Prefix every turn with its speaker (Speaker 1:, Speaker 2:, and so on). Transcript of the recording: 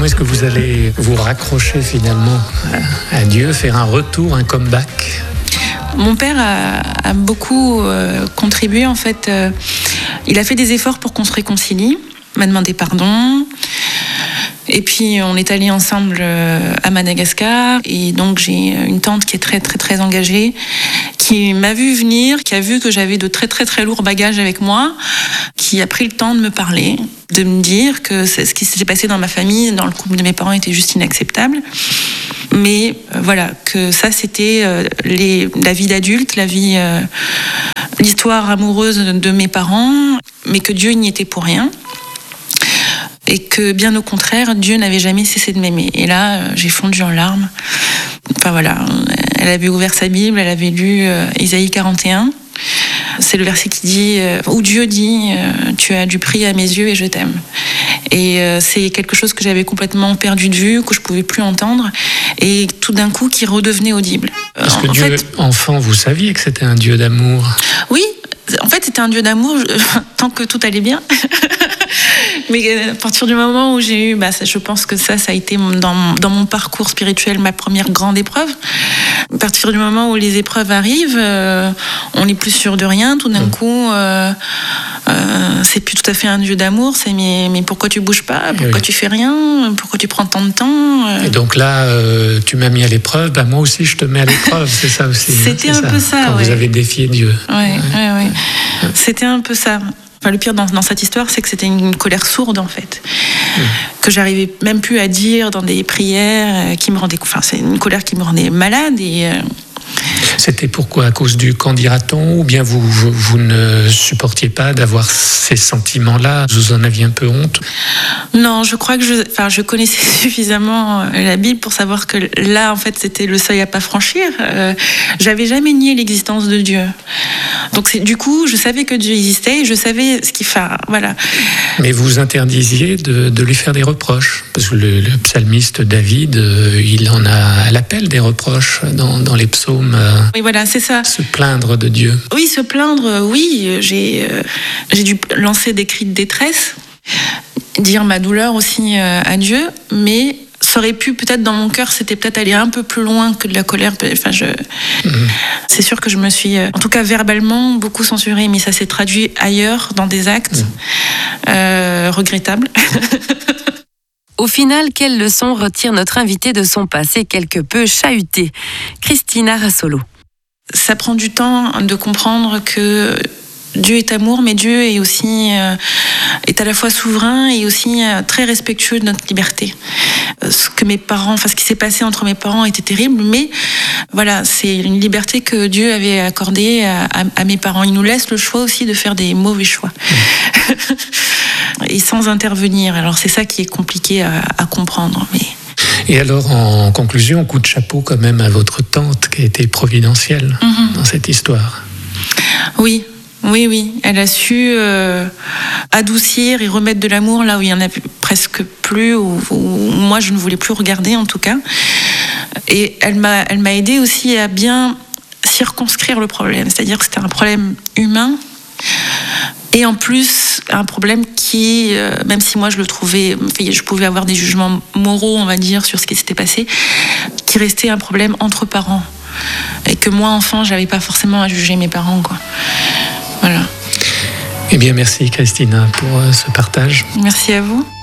Speaker 1: comment est-ce que vous allez vous raccrocher finalement à Dieu, faire un retour, un comeback?
Speaker 2: Mon père a beaucoup contribué en fait. Il a fait des efforts pour qu'on se réconcilie, m'a demandé pardon. Et puis on est allés ensemble à Madagascar. Et donc j'ai une tante qui est très très très engagée, qui m'a vu venir, qui a vu que j'avais de très très très lourds bagages avec moi, qui a pris le temps de me parler, de me dire que ce qui s'était passé dans ma famille, dans le couple de mes parents, était juste inacceptable. Mais voilà, que ça c'était la vie d'adulte, l'histoire amoureuse de mes parents, mais que Dieu n'y était pour rien. Et que bien au contraire, Dieu n'avait jamais cessé de m'aimer. Et là, j'ai fondu en larmes. Enfin voilà, elle avait ouvert sa Bible, elle avait lu Isaïe 41. C'est le verset qui dit, où Dieu dit, tu as du prix à mes yeux et je t'aime. Et c'est quelque chose que j'avais complètement perdu de vue, que je pouvais plus entendre, et tout d'un coup qui redevenait audible.
Speaker 1: Parce que Dieu, enfant, vous saviez que c'était un Dieu d'amour.
Speaker 2: Oui, en fait c'était un Dieu d'amour tant que tout allait bien. Mais à partir du moment où j'ai eu, je pense que ça a été dans mon parcours spirituel ma première grande épreuve. À partir du moment où les épreuves arrivent, on n'est plus sûr de rien. Tout d'un coup, c'est plus tout à fait un Dieu d'amour. C'est mais pourquoi tu bouges pas? Pourquoi tu fais rien? Pourquoi tu prends tant de temps?
Speaker 1: Et donc là, tu m'as mis à l'épreuve. Moi aussi, je te mets à l'épreuve. C'est ça aussi.
Speaker 2: C'était un peu ça.
Speaker 1: Quand vous avez défié Dieu.
Speaker 2: Oui. C'était un peu ça. Enfin, le pire dans cette histoire, c'est que c'était une colère sourde, en fait. Que j'arrivais même plus à dire dans des prières qui me rendaient... Enfin, c'est une colère qui me rendait malade et...
Speaker 1: C'était pourquoi? À cause du qu'en dira-t-on? Ou bien vous ne supportiez pas d'avoir ces sentiments-là? Vous en aviez un peu honte?
Speaker 2: Non, je crois que je connaissais suffisamment la Bible pour savoir que là, en fait, c'était le seuil à pas franchir. J'avais jamais nié l'existence de Dieu. Donc, du coup, je savais que Dieu existait et je savais ce qu'il fait. Voilà. Mais
Speaker 1: vous interdisiez de lui faire des reproches. Parce que le psalmiste David, il en a à l'appel des reproches dans les psaumes.
Speaker 2: Oui, voilà, c'est ça.
Speaker 1: Se plaindre de Dieu.
Speaker 2: Oui, se plaindre, oui. J'ai dû lancer des cris de détresse, dire ma douleur aussi à Dieu, mais ça aurait pu, peut-être dans mon cœur, c'était peut-être aller un peu plus loin que de la colère. Enfin, c'est sûr que je me suis, en tout cas verbalement, beaucoup censurée, mais ça s'est traduit ailleurs, dans des actes regrettables.
Speaker 3: Au final, quelle leçon retire notre invité de son passé quelque peu chahuté? Christina Rassolo.
Speaker 2: Ça prend du temps de comprendre que Dieu est amour, mais Dieu est aussi est à la fois souverain et aussi très respectueux de notre liberté. Ce qui s'est passé entre mes parents était terrible, mais voilà, c'est une liberté que Dieu avait accordée à mes parents. Il nous laisse le choix aussi de faire des mauvais choix. Et sans intervenir. Alors c'est ça qui est compliqué à comprendre. Mais...
Speaker 1: Et alors, en conclusion, coup de chapeau quand même à votre tante qui a été providentielle dans cette histoire.
Speaker 2: Oui. Elle a su adoucir et remettre de l'amour là où il y en a presque plus, où moi je ne voulais plus regarder en tout cas. Et elle m'a aidé aussi à bien circonscrire le problème. C'est-à-dire que c'était un problème humain. Et en plus, un problème qui, même si moi je pouvais avoir des jugements moraux, on va dire, sur ce qui s'était passé, qui restait un problème entre parents. Et que moi, enfant, j'avais pas forcément à juger mes parents, quoi. Voilà.
Speaker 1: Eh bien, merci Christina pour ce partage.
Speaker 2: Merci à vous.